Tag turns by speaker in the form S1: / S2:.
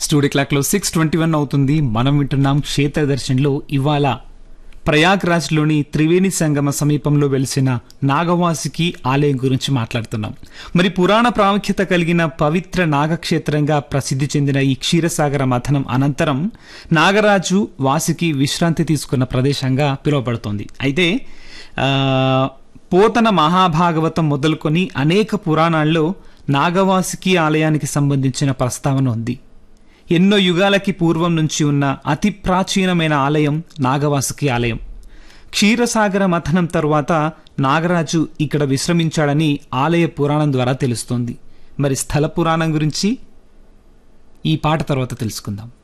S1: Studio క్లాక్లో 6:21 అవుతుంది. మనం వింటున్నాం క్షేత్ర దర్శన్లో. ఇవాళ ప్రయాగ్రాజ్లోని త్రివేణి సంగమ సమీపంలో వెలిసిన నాగవాసుకి ఆలయం గురించి మాట్లాడుతున్నాం. మరి పురాణ ప్రాముఖ్యత కలిగిన పవిత్ర నాగక్షేత్రంగా ప్రసిద్ధి చెందిన ఈ క్షీరసాగర మథనం అనంతరం నాగరాజు వాసుకి విశ్రాంతి తీసుకున్న ప్రదేశంగా పిలువబడుతోంది. అయితే పోతన మహాభాగవతం మొదలుకొని అనేక పురాణాల్లో నాగవాసుకి ఆలయానికి సంబంధించిన ప్రస్తావన ఉంది. ఎన్నో యుగాలకి పూర్వం నుంచి ఉన్న అతి ప్రాచీనమైన ఆలయం నాగవాసుకి ఆలయం. క్షీరసాగర మథనం తరువాత నాగరాజు ఇక్కడ విశ్రమించాడని ఆలయ పురాణం ద్వారా తెలుస్తోంది. మరి స్థల పురాణం గురించి ఈ పాట తర్వాత తెలుసుకుందాం.